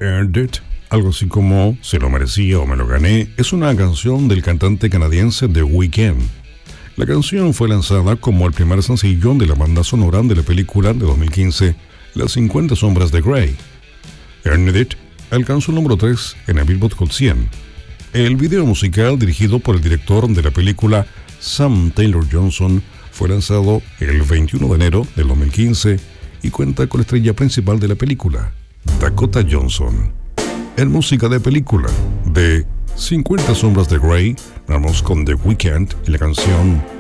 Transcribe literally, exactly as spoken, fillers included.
Earned It, algo así como Se lo merecía o me lo gané, es una canción del cantante canadiense The Weeknd. La canción fue lanzada como el primer sencillo de la banda sonora de la película de dos mil quince, Las cincuenta sombras de Grey. Earned It alcanzó el número tres en el Billboard Hot cien. El video musical, dirigido por el director de la película Sam Taylor Johnson, fue lanzado el veintiuno de enero del dos mil quince y cuenta con la estrella principal de la película, Dakota Johnson. En música de película, de cincuenta sombras de Grey, vamos con The Weeknd y la canción